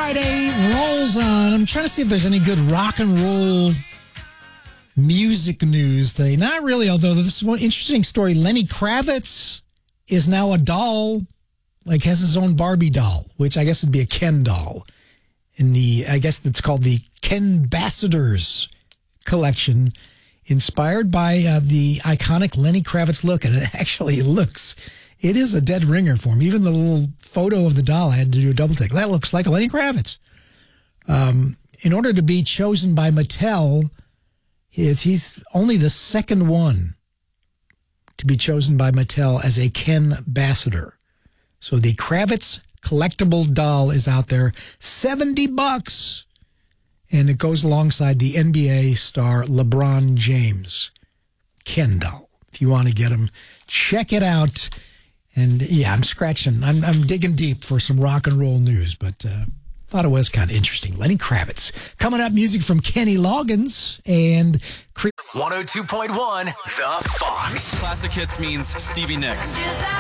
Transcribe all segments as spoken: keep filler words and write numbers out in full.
Friday rolls on. I'm trying to see if there's any good rock and roll music news today. Not really, although this is one interesting story. Lenny Kravitz is now a doll, like has his own Barbie doll, which I guess would be a Ken doll. In the, I guess it's called the Ken Ambassadors collection, inspired by uh, the iconic Lenny Kravitz look. And it actually looks, it is a dead ringer for him. Even the little photo of the doll, I had to do a double take. That looks like a Lenny Kravitz. Um, in order to be chosen by Mattel, he's, he's only the second one to be chosen by Mattel as a Ken ambassador. So the Kravitz collectible doll is out there, seventy bucks. And it goes alongside the N B A star LeBron James Ken doll. If you want to get him, check it out. And yeah, I'm scratching. I'm, I'm digging deep for some rock and roll news, but uh, thought it was kind of interesting. Lenny Kravitz. Coming up, music from Kenny Loggins and Cre- one oh two point one The Fox. Classic hits means Stevie Nicks.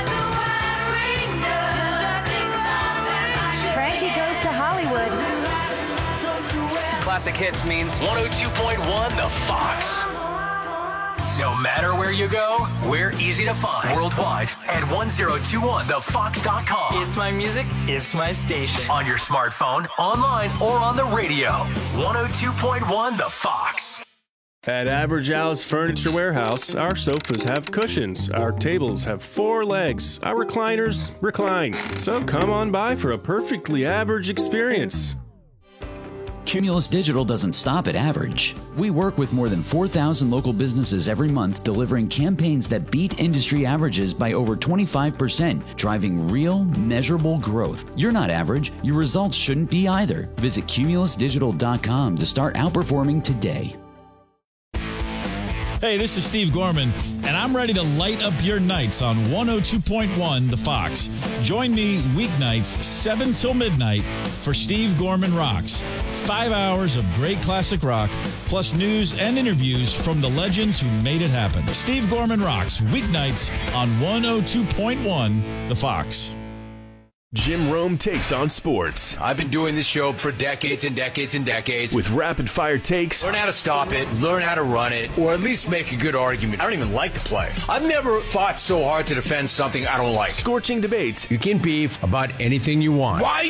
Frankie Goes to Hollywood. Classic hits means one oh two point one The Fox. No matter where you go, we're easy to find worldwide at ten twenty-one the fox dot com. It's my music, it's my station. On your smartphone, online, or on the radio. one oh two point one The Fox. At Average Al's Furniture Warehouse, our sofas have cushions, our tables have four legs, our recliners recline. So come on by for a perfectly average experience. Cumulus Digital doesn't stop at average. We work with more than four thousand local businesses every month, delivering campaigns that beat industry averages by over twenty-five percent, driving real, measurable growth. You're not average. Your results shouldn't be either. Visit cumulus digital dot com to start outperforming today. Hey, this is Steve Gorman, and I'm ready to light up your nights on one oh two point one The Fox. Join me weeknights, seven till midnight, for Steve Gorman Rocks. Five hours of great classic rock, plus news and interviews from the legends who made it happen. Steve Gorman Rocks, weeknights on one oh two point one The Fox. Jim Rome takes on sports. I've been doing this show for decades and decades and decades. With rapid-fire takes. Learn how to stop it, learn how to run it, or at least make a good argument. I don't even like the play. I've never fought so hard to defend something I don't like. Scorching debates. You can beef about anything you want. Why